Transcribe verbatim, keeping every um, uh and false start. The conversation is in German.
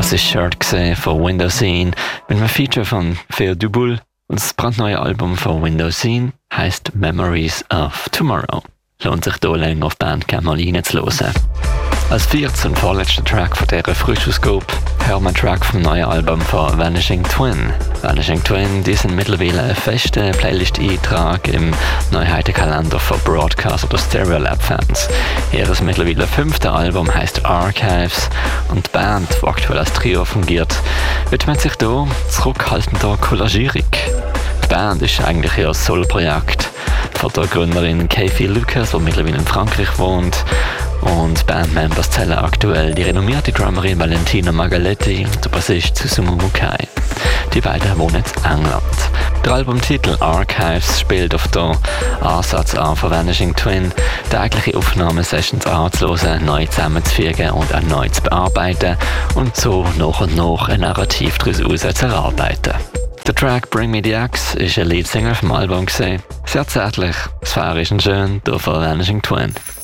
Das ist Shirt von Window Scene mit einem Feature von Theo Duboul. Und das brandneue Album von Window Scene heisst Memories of Tomorrow. Lohnt sich hier länger auf Bandcamp mal reinzuhören. Als vierter und vorletzter Track von dieser Frischscope hören wir einen Track vom neuen Album von Vanishing Twin. Vanishing Twin, die sind mittlerweile ein fester Playlist-Eintrag im Neuheitenkalender von Broadcast- oder Stereolab-Fans. Ihr mittlerweile fünfte Album heisst Archives und die Band, die aktuell als Trio fungiert, widmet sich hier zurückhaltender Collagierung. Die Band ist eigentlich ihr Solo-Projekt von der Gründerin Kathy Lucas, die mittlerweile in Frankreich wohnt. Und Bandmembers zählen aktuell die renommierte Drummerin Valentina Magaletti und der Bassist Susumu Mukai. Die beiden wohnen in England. Der Albumtitel Archives spielt auf den Ansatz an von Vanishing Twin, tägliche Aufnahmesessions anzuhören, neu zusammenzufügen und auch neu zu bearbeiten und so nach und nach ein Narrativ daraus zu erarbeiten. Der Track Bring Me the Axe ist ein Leadsinger vom Album. Sehr zärtlich, sphärisch und schön, hier von Vanishing Twin.